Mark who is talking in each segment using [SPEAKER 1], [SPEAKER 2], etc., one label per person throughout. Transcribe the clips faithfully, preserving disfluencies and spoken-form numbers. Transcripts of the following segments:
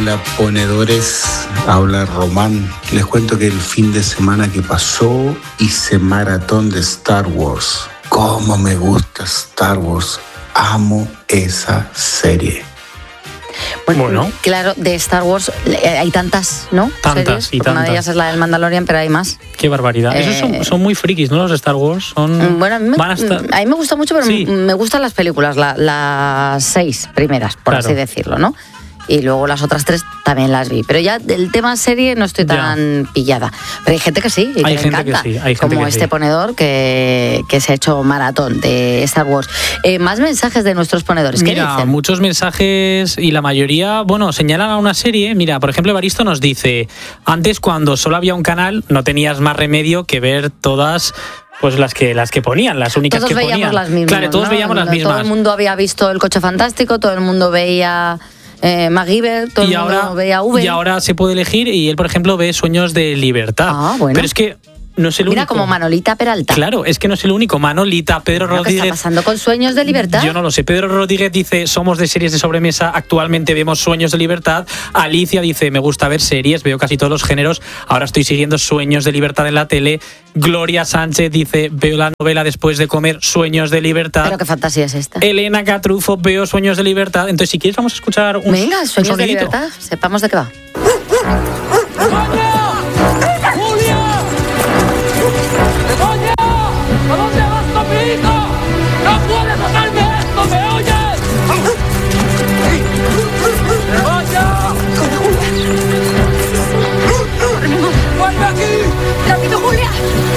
[SPEAKER 1] Hola ponedores, habla Román. Les cuento que el fin de semana que pasó hice maratón de Star Wars. Cómo me gusta Star Wars, amo esa serie.
[SPEAKER 2] Bueno,
[SPEAKER 3] Bueno.
[SPEAKER 2] claro, de Star Wars eh, hay tantas, ¿no?
[SPEAKER 3] Tantas
[SPEAKER 2] Series,
[SPEAKER 3] y
[SPEAKER 2] porque una de
[SPEAKER 3] tantas.
[SPEAKER 2] ellas es la del Mandalorian, pero hay más.
[SPEAKER 3] Qué barbaridad.
[SPEAKER 2] Eh,
[SPEAKER 3] Esos son, son muy frikis, ¿no? Los de Star Wars. Son,
[SPEAKER 2] Bueno, a mí, me,
[SPEAKER 3] van a estar...
[SPEAKER 2] a mí me gusta mucho, pero
[SPEAKER 3] Sí.
[SPEAKER 2] me gustan las películas, la- las seis primeras, por
[SPEAKER 3] Claro.
[SPEAKER 2] así decirlo, ¿no? Y luego las otras tres también las vi. Pero ya del tema serie no estoy
[SPEAKER 3] Ya.
[SPEAKER 2] tan pillada. Pero hay gente que sí, y que
[SPEAKER 3] Hay
[SPEAKER 2] le
[SPEAKER 3] gente que
[SPEAKER 2] encanta.
[SPEAKER 3] sí, hay gente
[SPEAKER 2] como
[SPEAKER 3] que
[SPEAKER 2] este
[SPEAKER 3] sí.
[SPEAKER 2] ponedor que, que se ha hecho maratón de Star Wars. Eh, más mensajes de nuestros ponedores. ¿Qué
[SPEAKER 3] Mira,
[SPEAKER 2] dicen?
[SPEAKER 3] muchos mensajes y la mayoría, bueno, señalan a una serie. Mira, por ejemplo, Evaristo nos dice, antes cuando solo había un canal no tenías más remedio que ver todas... Pues las que las que ponían, las únicas
[SPEAKER 2] Todos
[SPEAKER 3] que
[SPEAKER 2] veíamos
[SPEAKER 3] ponían.
[SPEAKER 2] las mismas.
[SPEAKER 3] Claro, todos
[SPEAKER 2] ¿no?
[SPEAKER 3] veíamos las
[SPEAKER 2] Todo
[SPEAKER 3] mismas.
[SPEAKER 2] el mundo había visto El Coche Fantástico, todo el mundo veía eh, MacGyver, todo
[SPEAKER 3] y
[SPEAKER 2] el mundo
[SPEAKER 3] ahora,
[SPEAKER 2] veía V.
[SPEAKER 3] y ahora se puede elegir y él, por ejemplo, ve Sueños de Libertad.
[SPEAKER 2] Ah, bueno.
[SPEAKER 3] Pero es que no es el
[SPEAKER 2] Mira,
[SPEAKER 3] único.
[SPEAKER 2] como Manolita Peralta.
[SPEAKER 3] Claro, es que no es el único. Manolita, Pedro
[SPEAKER 2] Bueno, ¿qué está
[SPEAKER 3] Rodríguez.
[SPEAKER 2] pasando con Sueños de Libertad?
[SPEAKER 3] Yo no lo sé. Pedro Rodríguez dice, somos de series de sobremesa, actualmente vemos Sueños de Libertad. Alicia dice, me gusta ver series, veo casi todos los géneros, ahora estoy siguiendo Sueños de Libertad en la tele. Gloria Sánchez dice, veo la novela después de comer Sueños de Libertad.
[SPEAKER 2] Pero qué fantasía es esta.
[SPEAKER 3] Elena Catrufo, veo Sueños de Libertad. Entonces, si quieres, vamos a escuchar un
[SPEAKER 2] Venga,
[SPEAKER 3] un
[SPEAKER 2] Sueños de
[SPEAKER 3] sonidito.
[SPEAKER 2] Libertad, sepamos de qué va.
[SPEAKER 4] ¡Julia! ¡Oye! ¿A dónde vas, Topito? ¡No puedes hacerme esto! ¿Me oyes? ¡Vaya! ¡Vuelve aquí!
[SPEAKER 2] ¡Rápido, Julia!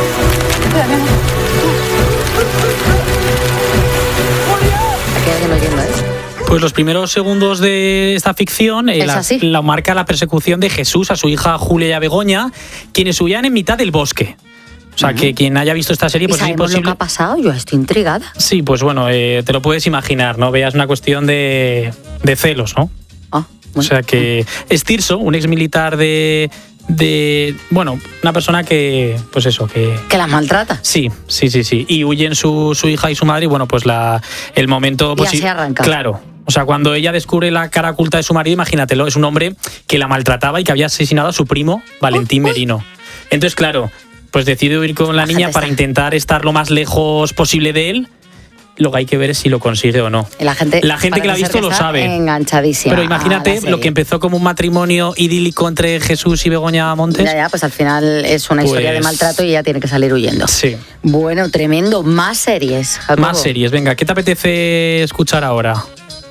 [SPEAKER 2] Aquí hay alguien oyendo, ¿eh?
[SPEAKER 3] Pues los primeros segundos de esta ficción eh,
[SPEAKER 2] ¿Es
[SPEAKER 3] la,
[SPEAKER 2] así?
[SPEAKER 3] la marca la persecución de Jesús a su hija Julia y a Begoña, quienes huían en mitad del bosque. O sea, que quien haya visto esta serie,
[SPEAKER 2] ¿Y
[SPEAKER 3] pues es
[SPEAKER 2] sabemos lo que
[SPEAKER 3] imposible.
[SPEAKER 2] ha pasado? Yo estoy intrigada.
[SPEAKER 3] Sí, pues bueno, eh, te lo puedes imaginar, ¿no? Veas una cuestión de, de celos, ¿no?
[SPEAKER 2] Ah,
[SPEAKER 3] O
[SPEAKER 2] bueno.
[SPEAKER 3] sea que es Tirso, un ex militar de, de. Bueno, una persona que. Pues eso, que.
[SPEAKER 2] Que la maltrata.
[SPEAKER 3] Sí, sí, sí, sí. Y huyen su, su hija y su madre, y bueno, pues la, el momento.
[SPEAKER 2] Y
[SPEAKER 3] Pues,
[SPEAKER 2] así
[SPEAKER 3] sí,
[SPEAKER 2] arranca.
[SPEAKER 3] Claro. O sea, cuando ella descubre la cara oculta de su marido, imagínatelo, es un hombre que la maltrataba y que había asesinado a su primo, Valentín
[SPEAKER 2] Uy, uy.
[SPEAKER 3] Merino. Entonces, claro, pues decide huir con la
[SPEAKER 2] Bájate
[SPEAKER 3] niña para
[SPEAKER 2] esta.
[SPEAKER 3] intentar estar lo más lejos posible de él. Luego hay que ver si lo consigue o no.
[SPEAKER 2] Y la gente,
[SPEAKER 3] La gente que la ha
[SPEAKER 2] parece ser
[SPEAKER 3] visto lo
[SPEAKER 2] está
[SPEAKER 3] sabe.
[SPEAKER 2] enganchadísima.
[SPEAKER 3] Pero
[SPEAKER 2] a
[SPEAKER 3] imagínate
[SPEAKER 2] la serie.
[SPEAKER 3] lo que empezó como un matrimonio idílico entre Jesús y Begoña Montes.
[SPEAKER 2] Ya, ya, pues al final es una historia de
[SPEAKER 3] Pues-
[SPEAKER 2] maltrato y ella tiene que salir huyendo.
[SPEAKER 3] Sí.
[SPEAKER 2] Bueno, tremendo. Más series, Jacobo.
[SPEAKER 3] Más series. Venga, ¿qué te apetece escuchar ahora?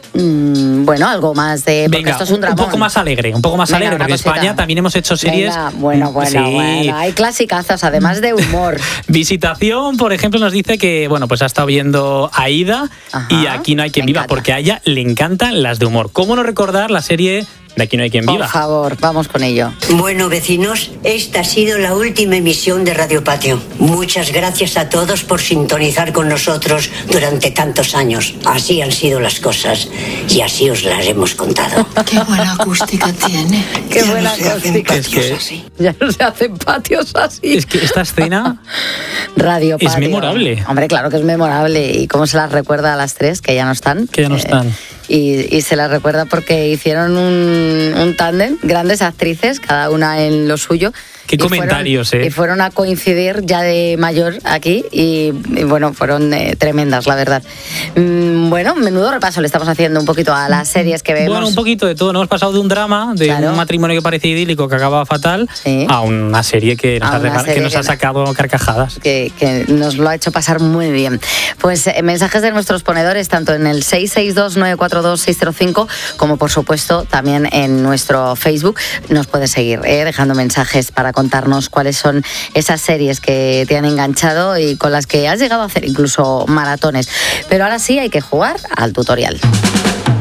[SPEAKER 2] Mm, bueno, algo más de... Porque
[SPEAKER 3] Venga,
[SPEAKER 2] esto es un
[SPEAKER 3] un
[SPEAKER 2] dramón.
[SPEAKER 3] poco más alegre, un poco más
[SPEAKER 2] Venga,
[SPEAKER 3] alegre,
[SPEAKER 2] una
[SPEAKER 3] porque en
[SPEAKER 2] cosita.
[SPEAKER 3] España también hemos hecho series.
[SPEAKER 2] Venga, bueno, bueno,
[SPEAKER 3] Sí.
[SPEAKER 2] bueno. Hay clasicazos, además de humor.
[SPEAKER 3] Visitación, por ejemplo, nos dice que bueno, pues ha estado viendo Aída
[SPEAKER 2] Ajá,
[SPEAKER 3] y Aquí no hay quien
[SPEAKER 2] me
[SPEAKER 3] viva,
[SPEAKER 2] encanta.
[SPEAKER 3] porque a ella le encantan las de humor. ¿Cómo no recordar la serie de Aquí no hay quien
[SPEAKER 2] Por
[SPEAKER 3] viva?
[SPEAKER 2] favor, vamos con ello.
[SPEAKER 5] Bueno, vecinos, esta ha sido la última emisión de Radio Patio. Muchas gracias a todos por sintonizar con nosotros durante tantos años. Así han sido las cosas y así os las hemos contado.
[SPEAKER 6] Qué buena acústica tiene.
[SPEAKER 2] Qué
[SPEAKER 5] Ya
[SPEAKER 2] buena
[SPEAKER 5] no se hacen
[SPEAKER 2] acústica.
[SPEAKER 3] Es que-
[SPEAKER 5] patios así.
[SPEAKER 2] Ya no se hacen patios así.
[SPEAKER 3] Es que esta escena
[SPEAKER 2] Radio
[SPEAKER 3] es
[SPEAKER 2] Patio.
[SPEAKER 3] memorable.
[SPEAKER 2] Hombre, claro que es memorable. ¿Y cómo se las recuerda a las tres, que ya no están?
[SPEAKER 3] Que ya no
[SPEAKER 2] Eh,
[SPEAKER 3] están.
[SPEAKER 2] y, y se las recuerda porque hicieron un, un tándem, grandes actrices, cada una en lo suyo.
[SPEAKER 3] Qué
[SPEAKER 2] Y fueron-
[SPEAKER 3] comentarios, ¿eh?
[SPEAKER 2] Y fueron a coincidir ya de mayor aquí y, y bueno, fueron eh, tremendas, la verdad. Mm, bueno, menudo repaso le estamos haciendo un poquito a las series que vemos.
[SPEAKER 3] Bueno, un poquito de todo. Nos hemos pasado de un drama, de
[SPEAKER 2] Claro.
[SPEAKER 3] un matrimonio que parecía idílico, que acababa fatal,
[SPEAKER 2] Sí.
[SPEAKER 3] a una serie que nos,
[SPEAKER 2] A
[SPEAKER 3] ha,
[SPEAKER 2] una
[SPEAKER 3] regal-
[SPEAKER 2] serie
[SPEAKER 3] que nos
[SPEAKER 2] que
[SPEAKER 3] ha
[SPEAKER 2] no-
[SPEAKER 3] sacado carcajadas.
[SPEAKER 2] Que, que nos lo ha hecho pasar muy bien. Pues eh, mensajes de nuestros ponedores, tanto en el seis seis dos, nueve cuatro dos, seis cero cinco, como por supuesto también en nuestro Facebook. Nos puedes seguir eh, dejando mensajes para contarnos cuáles son esas series que te han enganchado y con las que has llegado a hacer incluso maratones. Pero ahora sí hay que jugar al tutorial.